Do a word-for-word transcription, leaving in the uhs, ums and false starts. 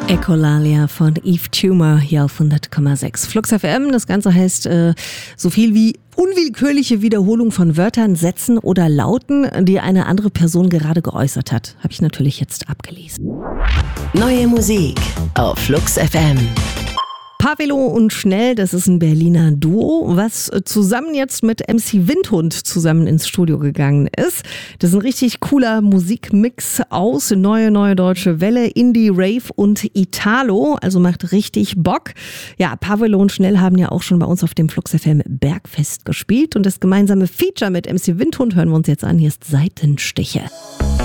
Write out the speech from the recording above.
Echolalia von Eve Tumor hier auf hundert Komma sechs. Flux F M, das Ganze heißt äh, so viel wie unwillkürliche Wiederholung von Wörtern, Sätzen oder Lauten, die eine andere Person gerade geäußert hat. Habe ich natürlich jetzt abgelesen. Neue Musik auf Flux F M. Pavelo und Schnell, das ist ein Berliner Duo, was zusammen jetzt mit M C Windhund zusammen ins Studio gegangen ist. Das ist ein richtig cooler Musikmix aus Neue Neue Deutsche Welle, Indie, Rave und Italo, also macht richtig Bock. Ja, Pavelo und Schnell haben ja auch schon bei uns auf dem Flux F M Bergfest gespielt und das gemeinsame Feature mit M C Windhund hören wir uns jetzt an. Hier ist Seitenstiche.